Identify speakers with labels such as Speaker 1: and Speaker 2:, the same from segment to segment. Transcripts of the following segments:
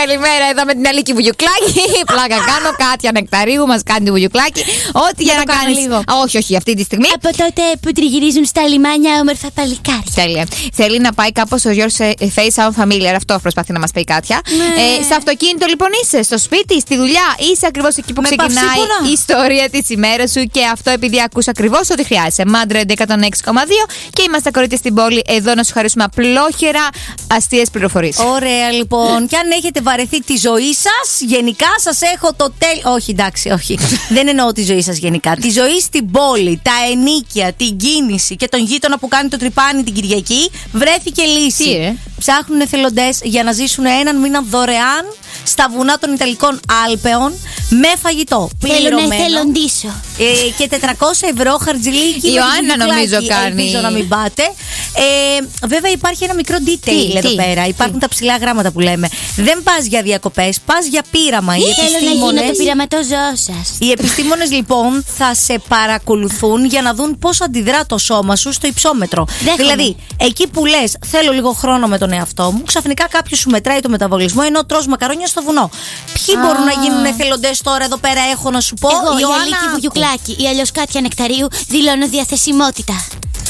Speaker 1: καλημέρα εδώ με την Αλίκη Βουγιουκλάκη. Πλάκα κάνω, Κάτια Νεκταρίου μας κάνει τη Βουγιουκλάκη. Ό,τι για να κάνει λίγο. Όχι, αυτή τη στιγμή.
Speaker 2: Από τότε που τριγυρίζουν στα λιμάνια όμορφα παλικάρια.
Speaker 1: Τέλεια. Θέλει να πάει κάπως ο Your Face Sound Familiar. Αυτό προσπαθεί να μας πει η Κάτια. Σε αυτοκίνητο λοιπόν είσαι, στο σπίτι, στη δουλειά. Είσαι ακριβώς εκεί που ξεκινάει η ιστορία της ημέρας σου. Και αυτό επειδή ακούς ακριβώς ό,τι χρειάζεσαι. Μάντρα 106,2 και είμαστε κορίτσια στην πόλη εδώ να σου χαρίσουμε απλόχερα αστείες πληροφορίες.
Speaker 3: Ωραία λοιπόν. Και αν έχετε βαρεθεί τη ζωή σας, γενικά σας έχω το τέλειο. Όχι, εντάξει, όχι. Δεν εννοώ τη ζωή σας γενικά. Τη ζωή στην πόλη, τα ενίκια, την κίνηση και τον γείτονα που κάνει το τρυπάνι την Κυριακή. Βρέθηκε λύση. Ψάχνουν εθελοντές για να ζήσουν έναν μήνα δωρεάν στα βουνά των Ιταλικών Άλπαιων με φαγητό.
Speaker 2: Θέλω να εθελοντήσω.
Speaker 3: Και 400 ευρώ χαρτζηλίκι.
Speaker 1: Η Ιωάννα νομίζω κάνει.
Speaker 3: Ελπίζω να μην πάτε. Βέβαια υπάρχει ένα μικρό detail εδώ πέρα. Υπάρχουν τα ψηλά γράμματα που λέμε. Δεν πας για διακοπές, πας για πείραμα.
Speaker 2: Θέλω να γίνω το πειραματόζωό σας.
Speaker 3: Οι επιστήμονες λοιπόν θα σε παρακολουθούν για να δουν πώς αντιδρά το σώμα σου στο υψόμετρο. Δηλαδή, εκεί που λες θέλω λίγο χρόνο με τον εαυτό μου, ξαφνικά κάποιος σου μετράει το μεταβολισμό ενώ τρως μακαρόνια στο βουνό. Ποιοι μπορούν να γίνουν εθελοντές τώρα εδώ πέρα, έχω να σου πω.
Speaker 2: Εγώ, η Αλίκη Βουγιουκλάκη ή αλλιώς Κάτια Νεκταρίου, δηλώνω διαθεσιμότητα.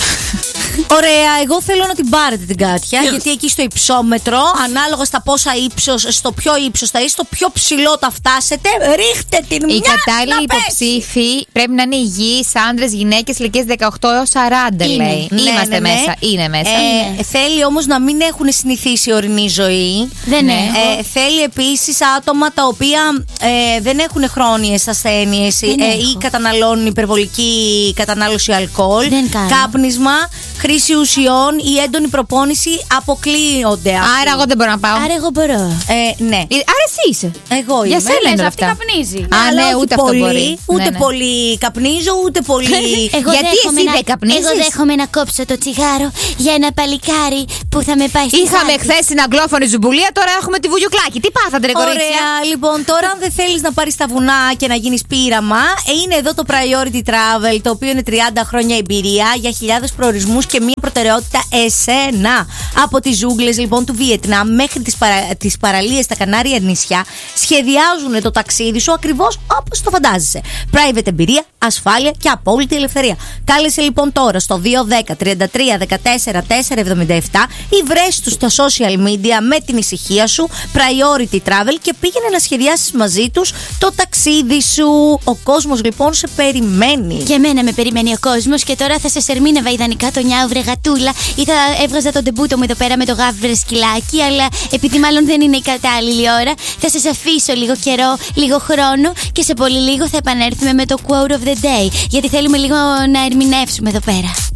Speaker 3: Ωραία, εγώ θέλω να την πάρετε την Κάτια, γιατί εκεί στο υψόμετρο, ανάλογα στα πόσα ύψος, στο πιο ύψος θα είστε, στο πιο ψηλό θα φτάσετε, ρίχτε την μια.
Speaker 1: Οι κατάλληλοι υποψήφοι πρέπει να είναι υγιείς άντρες, γυναίκες ηλικίες 18 έως 40, λέει. Είμαστε μέσα. Είναι μέσα.
Speaker 3: Θέλει όμως να μην έχουν συνηθίσει ορεινή ζωή.
Speaker 2: Δεν έχω.
Speaker 3: Θέλει επίσης άτομα τα οποία δεν έχουν χρόνιες ασθένειες ή καταναλώνουν υπερβολική κατανάλωση αλκοόλ, κάπνισμα, χρήση ουσιών ή έντονη προπόνηση αποκλείονται.
Speaker 1: Άρα εγώ δεν μπορώ να πάω.
Speaker 2: Άρα εγώ μπορώ.
Speaker 3: Ναι.
Speaker 1: Άρα εσύ είσαι.
Speaker 3: Εγώ είμαι.
Speaker 1: Για σένα είναι
Speaker 4: αυτή
Speaker 1: αυτά.
Speaker 4: καπνίζει.
Speaker 1: Ναι, ούτε αυτό μπορεί.
Speaker 3: Ούτε πολύ καπνίζω, ούτε πολύ.
Speaker 1: Γιατί εσύ δεν καπνίζεις?
Speaker 2: Εγώ δέχομαι να κόψω το τσιγάρο για ένα παλικάρι που θα με πάει στη
Speaker 1: Είχαμε χθες την αγγλόφωνη ζουμπουλία, τώρα έχουμε τη Βουγιουκλάκη. Τι πάθατε, ρε κορίτσια?
Speaker 3: Ωραία, λοιπόν, τώρα αν δεν θέλεις να πάρεις τα βουνά και να γίνεις πείραμα, είναι εδώ το Priority Travel, το οποίο είναι 30 χρόνια εμπειρία για χιλιάδες προορισμούς και μία προτεραιότητα εσένα. Από τις ζούγκλες λοιπόν του Βιετνάμ μέχρι τις παραλίες στα Κανάρια νησιά, σχεδιάζουν το ταξίδι σου ακριβώς όπως το φαντάζεσαι. Private εμπειρία, ασφάλεια και απόλυτη ελευθερία. Κάλεσε λοιπόν τώρα στο 210 33 14 477 ή βρες τους στα social media με την ησυχία σου Priority Travel και πήγαινε να σχεδιάσεις μαζί τους το ταξίδι σου. Ο κόσμος λοιπόν σε περιμένει.
Speaker 2: Και εμένα με περιμένει ο κόσμος και τώρα θα σας ερμήνευα ιδανικά το νιάου βρε γατούλα ή θα έβγαζα τον τεμπούτο μου εδώ πέρα με το γάβρε σκυλάκι, αλλά επειδή μάλλον δεν είναι η κατάλληλη ώρα, θα σας αφήσω λίγο καιρό, λίγο χρόνο και σε πολύ λίγο θα επανέλθουμε με το quote of the day, γιατί θέλουμε λίγο να ερμηνεύσουμε εδώ πέρα.